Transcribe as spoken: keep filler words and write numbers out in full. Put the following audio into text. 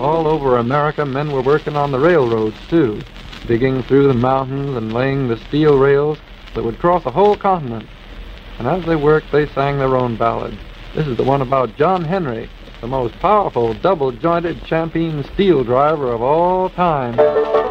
All over America, men were working on the railroads, too, digging through the mountains and laying the steel rails that would cross a whole continent. And as they worked, they sang their own ballad. This is the one about John Henry, the most powerful double-jointed champion steel driver of all time.